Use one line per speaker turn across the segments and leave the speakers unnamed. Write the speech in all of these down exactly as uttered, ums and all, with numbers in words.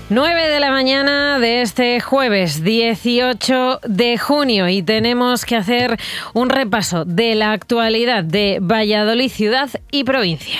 nueve de la mañana de este jueves dieciocho de junio y tenemos que hacer un repaso de la actualidad de Valladolid, ciudad y provincia.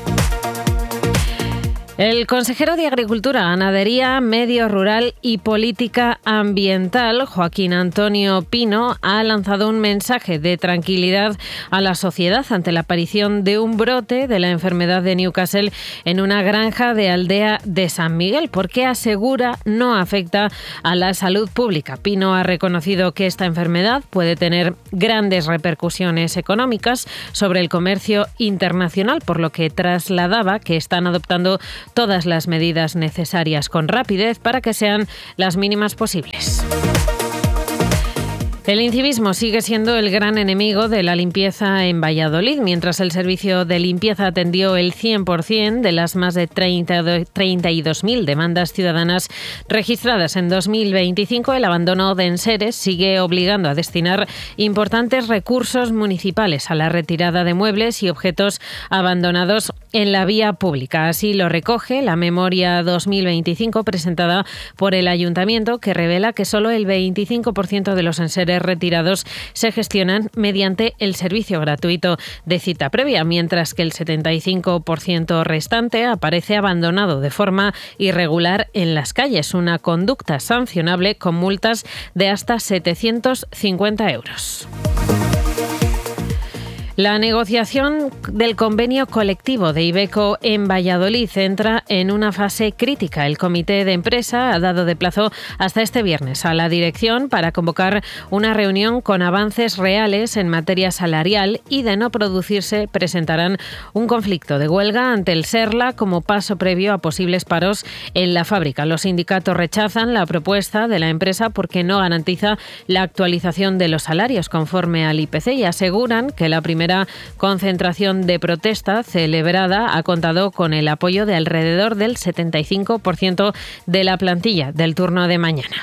El consejero de Agricultura, Ganadería, Medio Rural y Política Ambiental, Joaquín Antonio Pino, ha lanzado un mensaje de tranquilidad a la sociedad ante la aparición de un brote de la enfermedad de Newcastle en una granja de Aldea de San Miguel, porque asegura no afecta a la salud pública. Pino ha reconocido que esta enfermedad puede tener grandes repercusiones económicas sobre el comercio internacional, por lo que trasladaba que están adoptando todas las medidas necesarias con rapidez para que sean las mínimas posibles. El incivismo sigue siendo el gran enemigo de la limpieza en Valladolid. Mientras el servicio de limpieza atendió el cien por ciento de las más de treinta y dos mil demandas ciudadanas registradas en dos mil veinticinco, el abandono de enseres sigue obligando a destinar importantes recursos municipales a la retirada de muebles y objetos abandonados en la vía pública. Así lo recoge la memoria dos mil veinticinco presentada por el Ayuntamiento, que revela que solo el veinticinco por ciento de los enseres retirados se gestionan mediante el servicio gratuito de cita previa, mientras que el setenta y cinco por ciento restante aparece abandonado de forma irregular en las calles, una conducta sancionable con multas de hasta setecientos cincuenta euros. La negociación del convenio colectivo de Iveco en Valladolid entra en una fase crítica. El comité de empresa ha dado de plazo hasta este viernes a la dirección para convocar una reunión con avances reales en materia salarial y, de no producirse, presentarán un conflicto de huelga ante el SERLA como paso previo a posibles paros en la fábrica. Los sindicatos rechazan la propuesta de la empresa porque no garantiza la actualización de los salarios conforme al I P C y aseguran que la primera La concentración de protesta celebrada ha contado con el apoyo de alrededor del setenta y cinco por ciento de la plantilla del turno de mañana.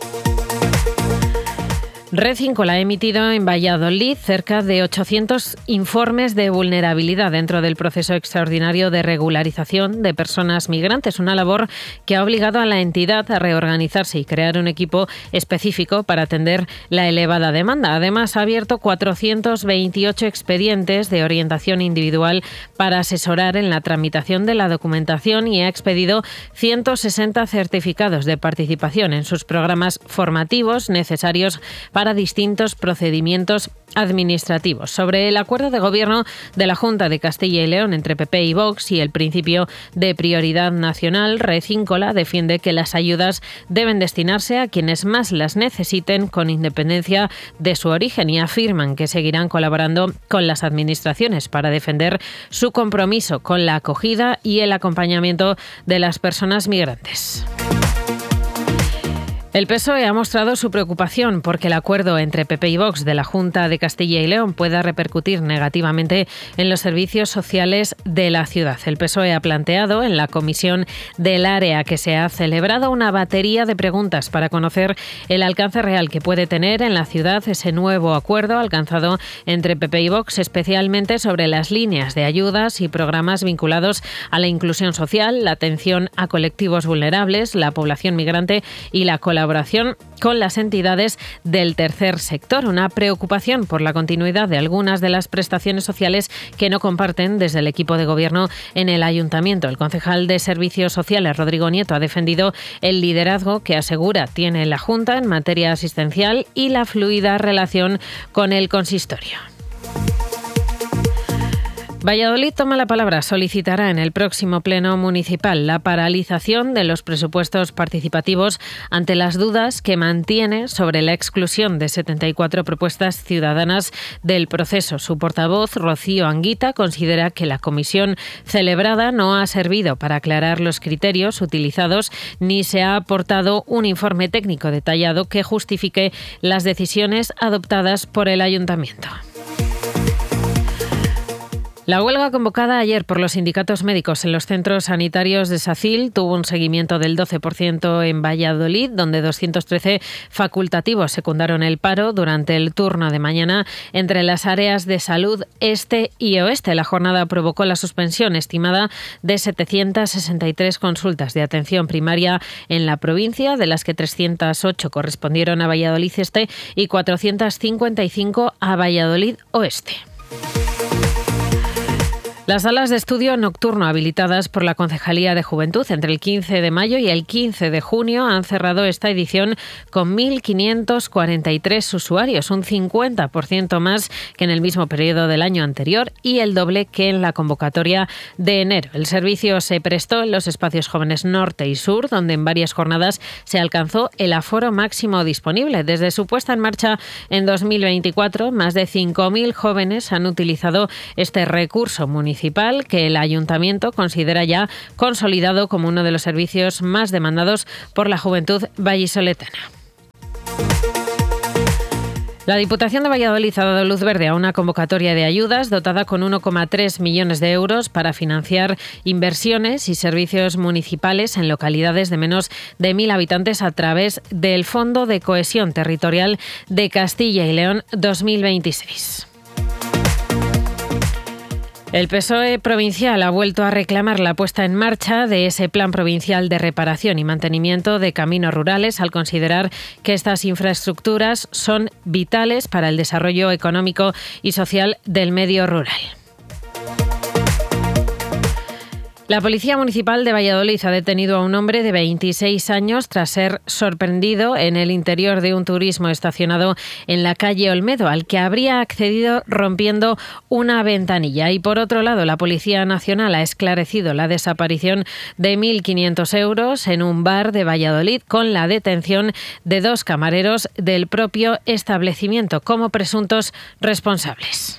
Red cinco ha emitido en Valladolid cerca de ochocientos informes de vulnerabilidad dentro del proceso extraordinario de regularización de personas migrantes, una labor que ha obligado a la entidad a reorganizarse y crear un equipo específico para atender la elevada demanda. Además, ha abierto cuatrocientos veintiocho expedientes de orientación individual para asesorar en la tramitación de la documentación y ha expedido ciento sesenta certificados de participación en sus programas formativos necesarios para para distintos procedimientos administrativos. Sobre el acuerdo de gobierno de la Junta de Castilla y León entre P P y Vox y el principio de prioridad nacional, Red cinco defiende que las ayudas deben destinarse a quienes más las necesiten con independencia de su origen y afirman que seguirán colaborando con las administraciones para defender su compromiso con la acogida y el acompañamiento de las personas migrantes. El P S O E ha mostrado su preocupación porque el acuerdo entre P P y Vox de la Junta de Castilla y León pueda repercutir negativamente en los servicios sociales de la ciudad. El P S O E ha planteado en la comisión del área que se ha celebrado una batería de preguntas para conocer el alcance real que puede tener en la ciudad ese nuevo acuerdo alcanzado entre P P y Vox, especialmente sobre las líneas de ayudas y programas vinculados a la inclusión social, la atención a colectivos vulnerables, la población migrante y la colaboración colaboración con las entidades del tercer sector. Una preocupación por la continuidad de algunas de las prestaciones sociales que no comparten desde el equipo de gobierno en el Ayuntamiento. El concejal de Servicios Sociales, Rodrigo Nieto, ha defendido el liderazgo que asegura tiene la Junta en materia asistencial y la fluida relación con el consistorio. Valladolid toma la palabra, solicitará en el próximo pleno municipal la paralización de los presupuestos participativos ante las dudas que mantiene sobre la exclusión de setenta y cuatro propuestas ciudadanas del proceso. Su portavoz, Rocío Anguita, considera que la comisión celebrada no ha servido para aclarar los criterios utilizados ni se ha aportado un informe técnico detallado que justifique las decisiones adoptadas por el Ayuntamiento. La huelga convocada ayer por los sindicatos médicos en los centros sanitarios de SACIL tuvo un seguimiento del doce por ciento en Valladolid, donde doscientos trece facultativos secundaron el paro durante el turno de mañana entre las áreas de salud este y oeste. La jornada provocó la suspensión estimada de setecientas sesenta y tres consultas de atención primaria en la provincia, de las que trescientas ocho correspondieron a Valladolid Este y cuatrocientas cincuenta y cinco a Valladolid Oeste. Las salas de estudio nocturno habilitadas por la Concejalía de Juventud entre el quince de mayo y el quince de junio han cerrado esta edición con mil quinientos cuarenta y tres usuarios, un cincuenta por ciento más que en el mismo periodo del año anterior y el doble que en la convocatoria de enero. El servicio se prestó en los espacios jóvenes norte y sur, donde en varias jornadas se alcanzó el aforo máximo disponible. Desde su puesta en marcha en dos mil veinticuatro, más de cinco mil jóvenes han utilizado este recurso municipal municipal que el Ayuntamiento considera ya consolidado como uno de los servicios más demandados por la juventud vallisoletana. La Diputación de Valladolid ha dado luz verde a una convocatoria de ayudas dotada con uno coma tres millones de euros para financiar inversiones y servicios municipales en localidades de menos de mil habitantes a través del Fondo de Cohesión Territorial de Castilla y León dos mil veintiséis. El P S O E provincial ha vuelto a reclamar la puesta en marcha de ese plan provincial de reparación y mantenimiento de caminos rurales al considerar que estas infraestructuras son vitales para el desarrollo económico y social del medio rural. La Policía Municipal de Valladolid ha detenido a un hombre de veintiséis años tras ser sorprendido en el interior de un turismo estacionado en la calle Olmedo, al que habría accedido rompiendo una ventanilla. Y por otro lado, la Policía Nacional ha esclarecido la desaparición de mil quinientos euros en un bar de Valladolid con la detención de dos camareros del propio establecimiento como presuntos responsables.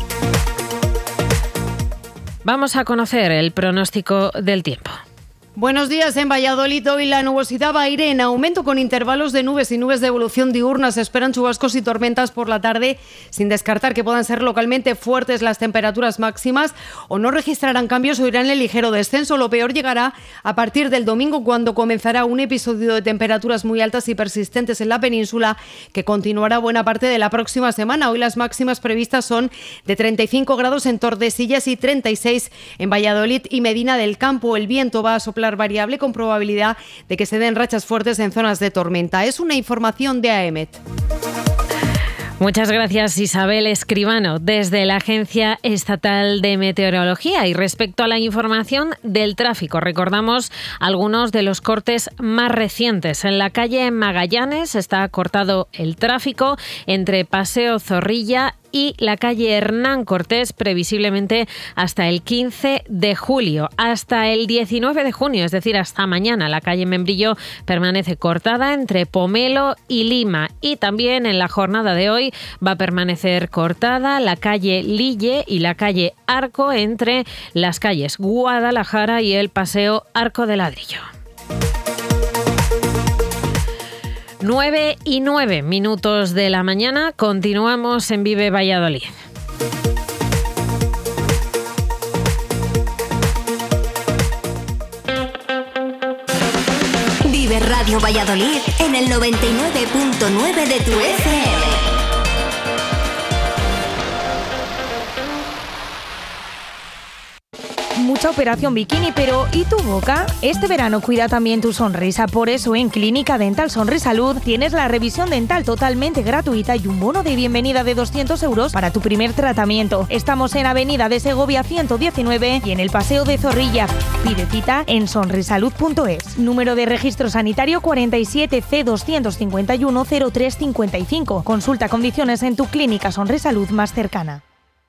Vamos a conocer el pronóstico del tiempo.
Buenos días. En Valladolid hoy la nubosidad va a ir en aumento con intervalos de nubes y nubes de evolución diurna. Se esperan chubascos y tormentas por la tarde, sin descartar que puedan ser localmente fuertes las temperaturas máximas o no registrarán cambios o irán en ligero descenso. Lo peor llegará a partir del domingo, cuando comenzará un episodio de temperaturas muy altas y persistentes en la península que continuará buena parte de la próxima semana. Hoy las máximas previstas son de treinta y cinco grados en Tordesillas y treinta y seis en Valladolid y Medina del Campo. El viento va a soplar variable con probabilidad de que se den rachas fuertes en zonas de tormenta. Es una información de A E M E T.
Muchas gracias, Isabel Escribano, desde la Agencia Estatal de Meteorología. Y respecto a la información del tráfico, recordamos algunos de los cortes más recientes. En la calle Magallanes está cortado el tráfico entre Paseo Zorrilla y la calle Hernán Cortés, previsiblemente hasta el quince de julio. Hasta el diecinueve de junio, es decir, hasta mañana, la calle Membrillo permanece cortada entre Pomelo y Lima. Y también en la jornada de hoy va a permanecer cortada la calle Lille y la calle Arco entre las calles Guadalajara y el Paseo Arco de Ladrillo. nueve y nueve minutos de la mañana, continuamos en Vive Valladolid.
Vive Radio Valladolid en el noventa y nueve punto nueve de tu F M.
Mucha operación bikini, pero ¿y tu boca? Este verano cuida también tu sonrisa. Por eso en Clínica Dental Sonrisalud tienes la revisión dental totalmente gratuita y un bono de bienvenida de doscientos euros para tu primer tratamiento. Estamos en Avenida de Segovia ciento diecinueve y en el Paseo de Zorrilla. Pide cita en sonrisalud punto es. Número de registro sanitario cuarenta y siete C doscientos cincuenta y uno cero tres cincuenta y cinco. Consulta condiciones en tu clínica Sonrisalud más cercana.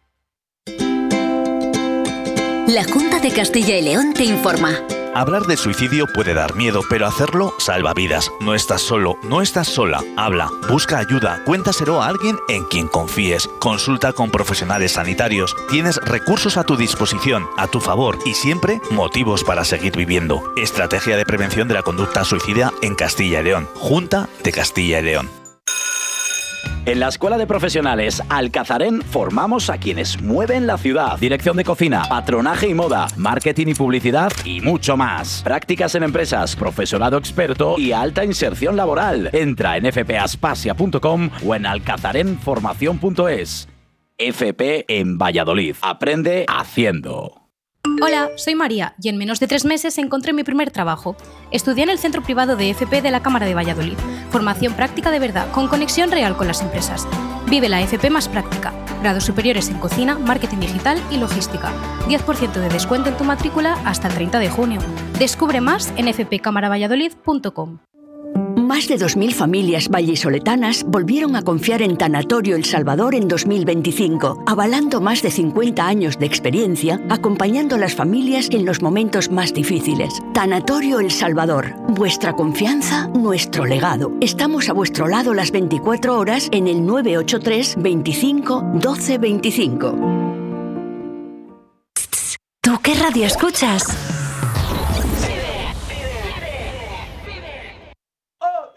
La Junta de Castilla y León te informa.
Hablar de suicidio puede dar miedo, pero hacerlo salva vidas. No estás solo, no estás sola. Habla, busca ayuda, cuéntaselo a alguien en quien confíes. Consulta con profesionales sanitarios. Tienes recursos a tu disposición, a tu favor y siempre motivos para seguir viviendo. Estrategia de prevención de la conducta suicida en Castilla y León. Junta de Castilla y León.
En la Escuela de Profesionales Alcazarén formamos a quienes mueven la ciudad. Dirección de cocina, patronaje y moda, marketing y publicidad y mucho más. Prácticas en empresas, profesorado experto y alta inserción laboral. Entra en f p aspasia punto com o en alcazaren formación punto es. F P en Valladolid. Aprende haciendo.
Hola, soy María y en menos de tres meses encontré mi primer trabajo. Estudié en el centro privado de F P de la Cámara de Valladolid. Formación práctica de verdad, con conexión real con las empresas. Vive la F P más práctica. Grados superiores en cocina, marketing digital y logística. diez por ciento de descuento en tu matrícula hasta el treinta de junio. Descubre más en f p cámara valladolid punto com.
Más de dos mil familias vallisoletanas volvieron a confiar en Tanatorio El Salvador en dos mil veinticinco, avalando más de cincuenta años de experiencia, acompañando a las familias en los momentos más difíciles. Tanatorio El Salvador, vuestra confianza, nuestro legado. Estamos a vuestro lado las veinticuatro horas en el nueve ocho tres, veinticinco, doce veinticinco.
¿Tú qué radio escuchas?